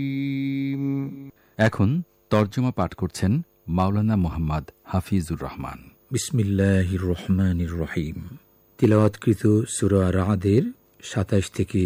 এখন তর্জমা পাঠ করছেন মাওলানা মুহাম্মদ হাফিজুর রহমান। বিসমিল্লাহির রহমানির রহিম। তিলাওয়াতকৃত সূরা রা'দের ২৭ থেকে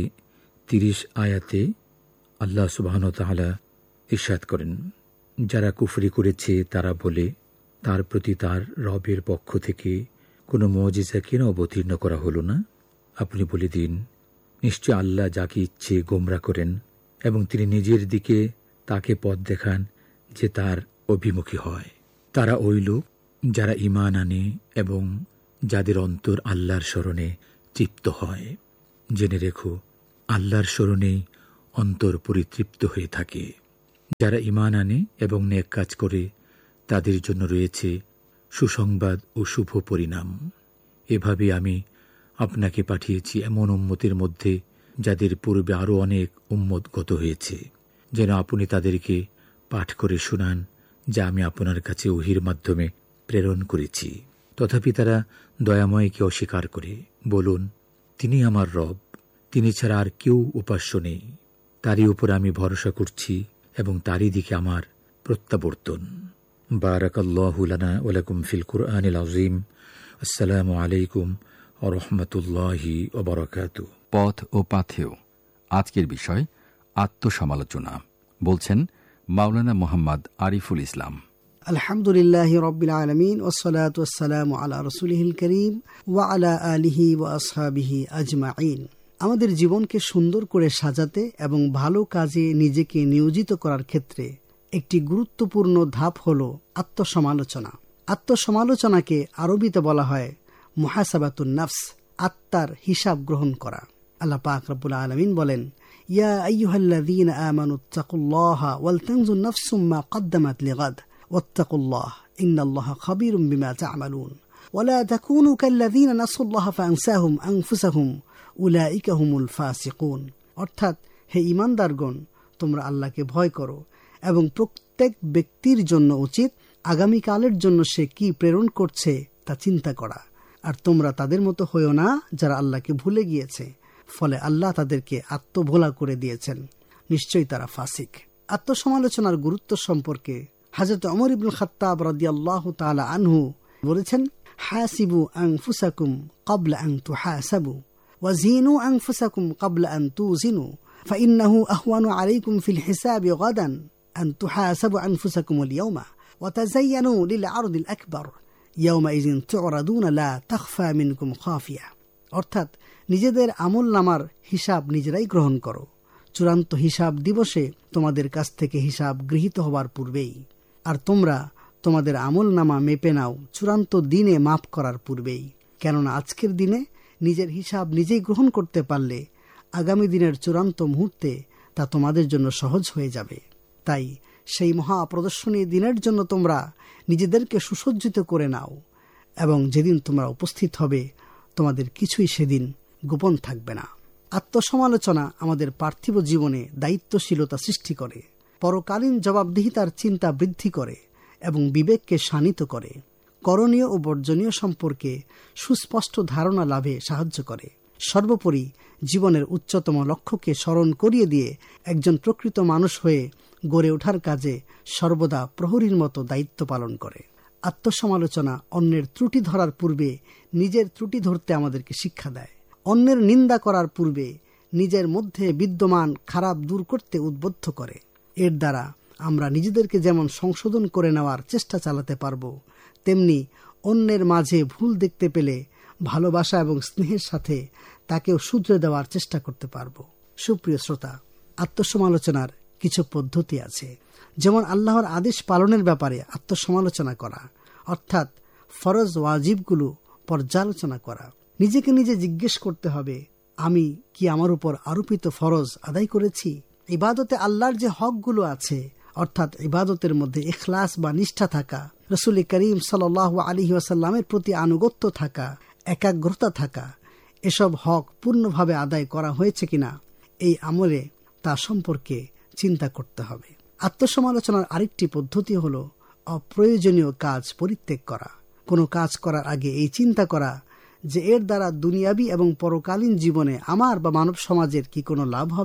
৩০ আয়াতে আল্লাহ সুবহানাহু ওয়া তাআলা ইরশাদ করেন, যারা কুফরি করেছে তারা বলে, তার প্রতি তার রবের পক্ষ থেকে কোনো মুজিজা কেন অবতীর্ণ করা হলো না? আপনি বলে দিন, নিশ্চয় আল্লাহ যাকে ইচ্ছে গোমরা করেন এবং তিনি নিজের দিকে তাকে পথ দেখান যে তার অভিমুখী হয়। তারা ওই লোক যারা ঈমান আনে এবং যাদের অন্তর আল্লাহর স্মরণে তৃপ্ত হয়। জেনে রেখো, আল্লাহর স্মরণেই অন্তর পরিতৃপ্ত হয়ে থাকে। যারা ঈমান আনে এবং নেক কাজ করে তাদের জন্য রয়েছে সুসংবাদ ও শুভ পরিণাম। এভাবে আমি আপনাকে পাঠিয়েছি এমন উম্মতের মধ্যে যাদের পূর্বে আরও অনেক উম্মত গত হয়েছে, যেন আপনি তাদেরকে পাঠ করে শোনান যা আমি আপনার কাছে ওহীর মাধ্যমে প্রেরণ করেছি। তথাপি তারা দয়াময়কে অস্বীকার করে। বলুন, তিনি আমার রব, তিনি ছাড়া আর কেউ উপাস্য নেই। তারই উপর আমি ভরসা করছি এবং তারই দিকে আমার প্রত্যাবর্তন। বারাকাল্লাহু লানা ওয়া লাকুম ফিল কুরআনিল আযীম। আসসালামু আলাইকুম ওয়া রাহমাতুল্লাহি ওয়া বারাকাতুহু। পথ ও পাথেয় আজকের বিষয় আত্মসমালোচনা। বলছেন মাওলানা মুহাম্মদ আরিফুল ইসলাম। আলহামদুলিল্লাহি রাব্বিল আলামিন ওয়াসসালাতু ওয়াসসালামু আলা রাসূলিহিল কারীম ওয়া আলা আলিহি ওয়া আসহাবিহি আজমাইন। আমাদের জীবনকে সুন্দর করে সাজাতে এবং ভালো কাজে নিজেকে নিয়োজিত করার ক্ষেত্রে একটি গুরুত্বপূর্ণ ধাপ হল আত্মসমালোচনা। আত্মসমালোচনাকে আরবিতে বলা হয় মুহাসাবাতুন নাফস, আত্মার হিসাব গ্রহণ করা। আল্লাহ পাক রব্বুল আলামিন বলেন, ইয়া আইয়ুহাল্লাযীনা আমানুত্তাকুল্লাহা ওয়াল তানজুর নাফসুম মা কদ্দামাত লিগাদ ওয়াত্তাকুল্লাহ ইন্নাল্লাহা খাবীরুম বিমা তা'মালুন ওয়া লা তাকুনু কাল্লাযীনা নাসুল্লাহা ফাআনসাহুম আনফুসাহুম উলাইকা হুমুল ফাসিকুন। অর্থাৎ, হে ঈমানদারগণ, তোমরা আল্লাহকে ভয় করো এবং প্রত্যেক ব্যক্তির জন্য উচিত আগামীকালের জন্য সে কি প্রেরণ করছে তা চিন্তা করা। আর তোমরা তাদের মতো হইও না যারা আল্লাহকে ভুলে গিয়েছে, ফলে আল্লাহ তাদেরকে আত্মভোলা করে দিয়েছেন, নিশ্চয়ই তারা ফাসিক। আত্মসমালোচনার গুরুত্ব সম্পর্কে হযরত ওমর ইবনে খাত্তাব রাদিয়াল্লাহু তাআলা আনহু বলেছেন, হাসিবু আনফুসাকুম ক্বাবলা আন তুহাসাবু ওয়াজিনু আনফুসাকুম ক্বাবলা আন তুজিনু ফাইন্নাহু আহওয়ানু আলাইকুম ফিল হিসাবি গাদান আন তুহাসাবু আনফুসাকুমুল ইয়াওমা ওয়া তাযায়্যানু লিল আরদিল আকবার ইয়াওমাইযিন তু'রাদুনা লা তাখফা মিনকুম খাফিয়া। অর্থাৎ, নিজেদের আমলনামার হিসাব নিজেরাই গ্রহণ করো। চূড়ান্ত হিসাব দিবসে তোমাদের কাছ থেকে হিসাব গৃহীত হবার পূর্বেই। আর তোমরা তোমাদের আমলনামা মেপে নাও চূড়ান্ত দিনে মাফ করার পূর্বেই। কেননা আজকের দিনে নিজের হিসাব নিজেই গ্রহণ করতে পারলে আগামী দিনের চূড়ান্ত মুহূর্তে তা তোমাদের জন্য সহজ হয়ে যাবে। তাই সেই মহা প্রদর্শনী দিনের জন্য তোমরা নিজেদেরকে সুসজ্জিত করে নাও এবং যেদিন তোমরা উপস্থিত হবে তোমাদের কিছুই সেদিন গোপন থাকবে না। আত্মসমালোচনা আমাদের পার্থিব জীবনে দায়িত্বশীলতা সৃষ্টি করে, পরকালীন জবাবদিহিতার চিন্তা বৃদ্ধি করে এবং বিবেককে শানিত করে, করণীয় ও বর্জনীয় সম্পর্কে সুস্পষ্ট ধারণা লাভে সাহায্য করে। সর্বোপরি জীবনের উচ্চতম লক্ষ্যকে স্মরণ করিয়ে দিয়ে একজন প্রকৃত মানুষ হয়ে গড়ে ওঠার কাজে সর্বদা প্রহরীর মতো দায়িত্ব পালন করে। আত্মসমালোচনা অন্যের ত্রুটি ধরার পূর্বে নিজের ত্রুটি ধরতে আমাদেরকে শিক্ষা দেয়। অন্যের নিন্দা করার পূর্বে নিজের মধ্যে বিদ্যমান খারাপ দূর করতে উদ্বুদ্ধ করে। এর দ্বারা আমরা নিজেদেরকে যেমন সংশোধন করে নেওয়ার চেষ্টা চালাতে পারব, তেমনি অন্যের মাঝে ভুল দেখতে পেলে ভালোবাসা এবং স্নেহের সাথে তাকেও শুধরে দেওয়ার চেষ্টা করতে পারব। সুপ্রিয় শ্রোতা, আত্মসমালোচনার কিছু পদ্ধতি আছে, যেমন আল্লাহর আদেশ পালনের ব্যাপারে আত্মসমালোচনা করা, অর্থাৎ ফরজ ওয়াজিবগুলো পর্যালোচনা করা। নিজেকে নিজে জিজ্ঞেস করতে হবে, আমি কি আমার উপর আরোপিত ফরজ আদায় করেছি? ইবাদতে আল্লাহর যে হকগুলো আছে, অর্থাৎ ইবাদতের মধ্যে ইখলাস বা নিষ্ঠা থাকা, রাসূল করিম সাল্লাল্লাহু আলাইহি ওয়াসাল্লামের প্রতি আনুগত্য থাকা, একাগ্রতা থাকা, এসব হক পূর্ণভাবে আদায় করা হয়েছে কিনা এই আমলে তা সম্পর্কে চিন্তা করতে হবে। আত্মসমালোচনার আরেকটি পদ্ধতি হলো অপ্রয়োজনীয় কাজ পরিত্যাগ করা। কোনো কাজ করার আগে এই চিন্তা করা যে এর দ্বারা দুনিয়াবি এবং পরকালীন জীবনে আমার বা মানব সমাজের কি কোনো লাভ হবে।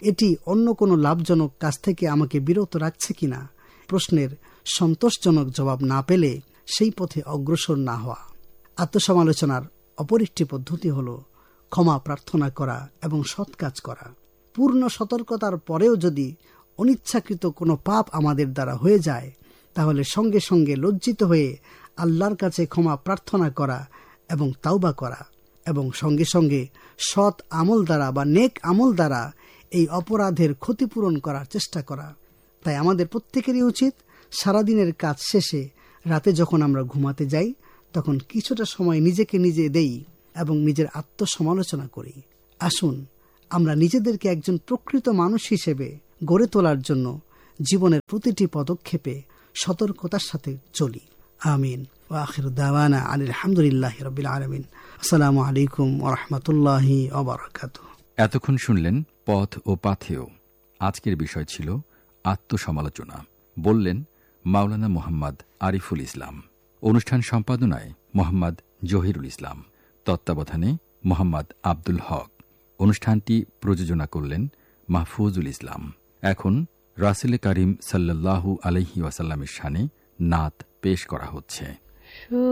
এটি অন্য কোনো লাভজনক কাজ থেকে আমাকে বিরত রাখছে কিনা, প্রশ্নের সন্তোষজনক জবাব না পেলে সেই পথে অগ্রসর না হওয়া। আত্মসমালোচনার অপর একটি পদ্ধতি হল ক্ষমা প্রার্থনা করা এবং সৎ কাজ করা। পূর্ণ সতর্কতার পরেও যদি অনিচ্ছাকৃত কোনো পাপ আমাদের দ্বারা হয়ে যায়, তাহলে সঙ্গে সঙ্গে লজ্জিত হয়ে আল্লাহর কাছে ক্ষমা প্রার্থনা করা এবং তাওবা করা, এবং সঙ্গে সঙ্গে সৎ আমল দ্বারা বা নেক আমল দ্বারা এই অপরাধের ক্ষতিপূরণ করার চেষ্টা করা। তাই আমাদের প্রত্যেকেরই উচিত সারাদিনের কাজ শেষে রাতে যখন আমরা ঘুমাতে যাই, তখন কিছুটা সময় নিজেকে নিজে দেই এবং নিজের আত্মসমালোচনা করি। আসুন আমরা নিজেদেরকে একজন প্রকৃত মানুষ হিসেবে গড়ে তোলার জন্য জীবনের প্রতিটি পদক্ষেপে সতর্কতার সাথে চলি। আমিন। ওয়া আখিরু দাওয়ানা আনিল হামদুলিল্লাহি রাব্বিল আলামিন। আসসালামু আলাইকুম ওয়া রাহমাতুল্লাহি ওয়া বারাকাতুহু। এতক্ষণ শুনলেন পথ ও পাথেয়। আজকের বিষয় ছিল আত্মসমালোচনা। বললেন মাওলানা মোহাম্মদ আরিফুল ইসলাম। অনুষ্ঠান সম্পাদনায় মোহাম্মদ জহিরুল ইসলাম, তত্ত্বাবধানে মোহাম্মদ আব্দুল হক। অনুষ্ঠানটি প্রযোজনা করলেন মাহফুজুল ইসলাম। এখন রাসূল করিম সাল্লাল্লাহু আলাইহি ওয়াসাল্লামের শানে নাত পেশ করা হচ্ছে।